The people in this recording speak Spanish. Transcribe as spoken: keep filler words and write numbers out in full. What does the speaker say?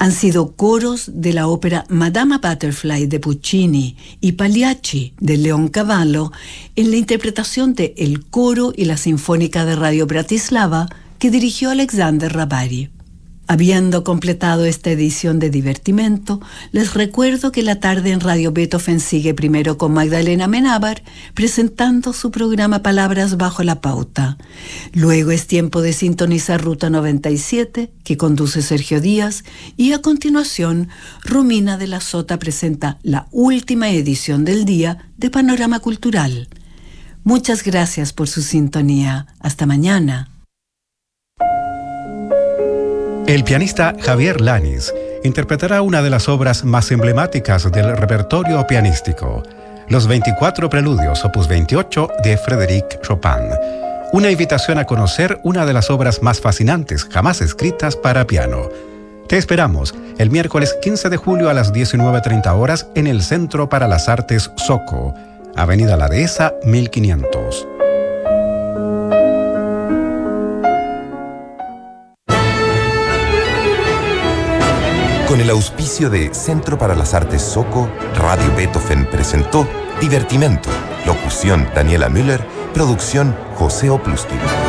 Han sido coros de la ópera Madama Butterfly de Puccini y Pagliacci de Leoncavallo en la interpretación de El Coro y la Sinfónica de Radio Bratislava que dirigió Alexander Rapari. Habiendo completado esta edición de Divertimento, les recuerdo que la tarde en Radio Beethoven sigue primero con Magdalena Menábar presentando su programa Palabras bajo la pauta. Luego es tiempo de sintonizar Ruta noventa y siete, que conduce Sergio Díaz, y a continuación Romina de la Sota presenta la última edición del día de Panorama Cultural. Muchas gracias por su sintonía. Hasta mañana. El pianista Javier Lanis interpretará una de las obras más emblemáticas del repertorio pianístico, los veinticuatro Preludios, opus veintiocho, de Frédéric Chopin. Una invitación a conocer una de las obras más fascinantes jamás escritas para piano. Te esperamos el miércoles quince de julio a las diecinueve treinta horas en el Centro para las Artes Soco, Avenida La Dehesa, mil quinientos. Con el auspicio de Centro para las Artes Soco, Radio Beethoven presentó Divertimento. Locución Daniela Müller, producción José Oplustin.